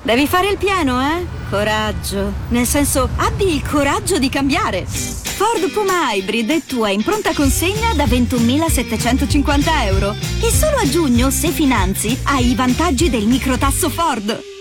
Devi fare il pieno, eh? Coraggio. Nel senso, abbi il coraggio di cambiare. Ford Puma Hybrid è tua in pronta consegna da 21.750 euro. E solo a giugno, se finanzi, hai i vantaggi del microtasso Ford.